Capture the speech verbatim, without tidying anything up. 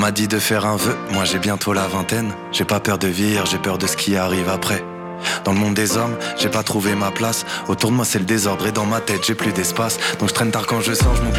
m'a dit de faire un vœu, moi j'ai bientôt la vingtaine. J'ai pas peur de vieillir, j'ai peur de ce qui arrive après. Dans le monde des hommes, j'ai pas trouvé ma place. Autour de moi c'est le désordre et dans ma tête j'ai plus d'espace. Donc je traîne tard quand je sors, je m'oublie